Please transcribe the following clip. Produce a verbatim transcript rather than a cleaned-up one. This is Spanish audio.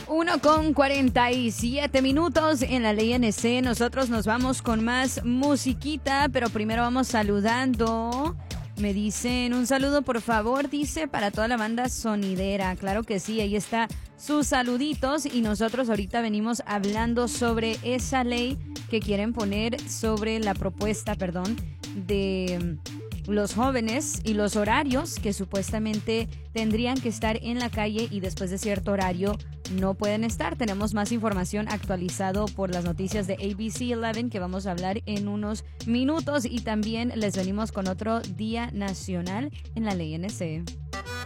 Uno con cuarenta y siete minutos en la ley N C. Nosotros nos vamos con más musiquita, pero primero vamos saludando. Me dicen un saludo, por favor, dice, para toda la banda sonidera. Claro que sí, ahí está sus saluditos. Y nosotros ahorita venimos hablando sobre esa ley que quieren poner sobre la propuesta, perdón, de los jóvenes y los horarios que supuestamente tendrían que estar en la calle y después de cierto horario no pueden estar. Tenemos más información actualizado por las noticias de A B C once que vamos a hablar en unos minutos y también les venimos con otro día nacional en la ley N C.